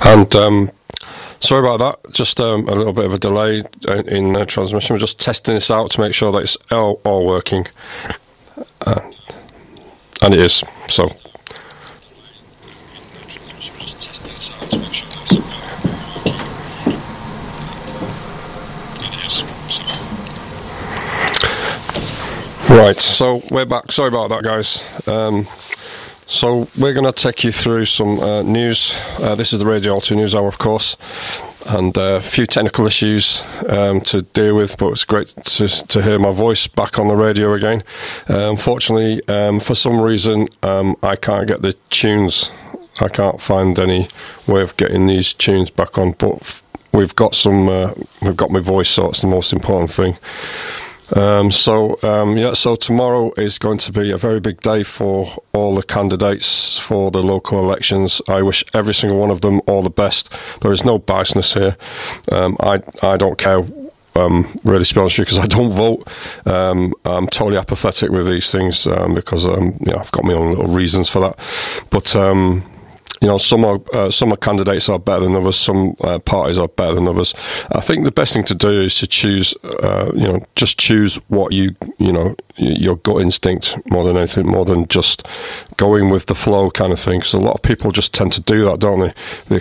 And sorry about that, just a little bit of a delay in transmission. We're just testing this out to make sure that it's all working. And it is, so. Right, so we're back. Sorry about that, guys. So we're going to take you through some news. This is the Radio Alto News Hour, of course, and a few technical issues to deal with, but it's great to hear my voice back on the radio again. Unfortunately, for some reason, I can't get the tunes. I can't find any way of getting these tunes back on, but we've got my voice, so it's the most important thing. So tomorrow is going to be a very big day for all the candidates for the local elections. I wish every single one of them all the best. There is no biasness here. I don't care, really, to be honest with you, because I don't vote. I'm totally apathetic with these things because I've got my own little reasons for that. But some candidates are better than others. Some parties are better than others. I think the best thing to do is to choose, just choose what your gut instinct more than anything, more than just going with the flow kind of thing. Because a lot of people just tend to do that, don't they?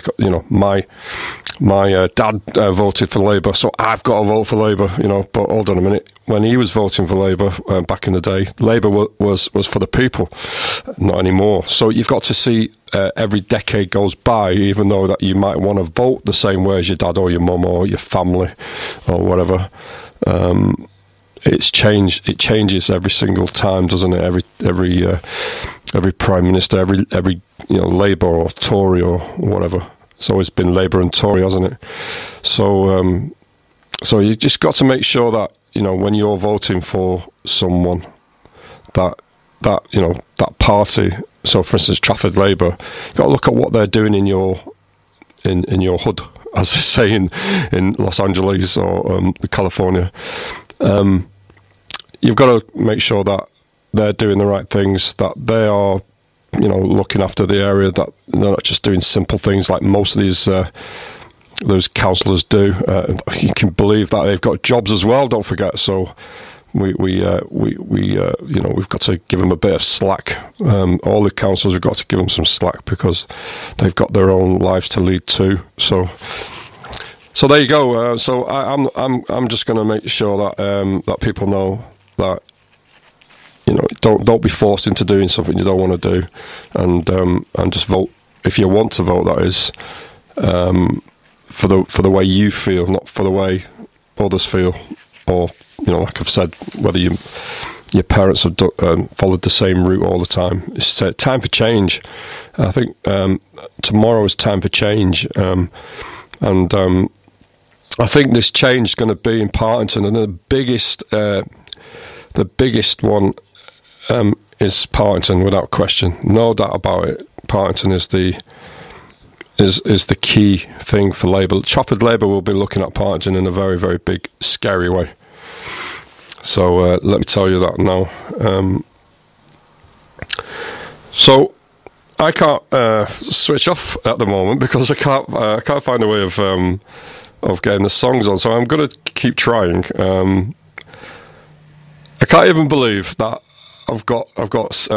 My dad voted for Labour, so I've got to vote for Labour. But hold on a minute. When he was voting for Labour back in the day, Labour was for the people, not anymore. So you've got to see every decade goes by, even though that you might want to vote the same way as your dad or your mum or your family or whatever. It's changed. It changes every single time, doesn't it? Every prime minister, every Labour or Tory or whatever. It's always been Labour and Tory, hasn't it? So you just got to make sure that when you're voting for someone, that party. So, for instance, Trafford Labour, you've got to look at what they're doing in your hood, as they say in Los Angeles or California. You've got to make sure that they're doing the right things, that they are, looking after the area, that they're not just doing simple things like most of those councillors do. You can believe that they've got jobs as well. Don't forget. So we've got to give them a bit of slack. All the councillors, we've got to give them some slack because they've got their own lives to lead too. So there you go. So I'm just going to make sure that people know that don't be forced into doing something you don't want to do, and just vote if you want to vote. That is. For the way you feel, not for the way others feel, or like I've said, whether your parents have followed the same route all the time. It's time for change. I think tomorrow is time for change, and I think this change is going to be in Partington, and the biggest one is Partington, without question, no doubt about it. Partington is the key thing for Labour. Trafford Labour will be looking at Partington in a very, very big, scary way. So let me tell you that now. So I can't switch off at the moment because I can't find a way of getting the songs on. So I'm going to keep trying. I can't even believe that I've got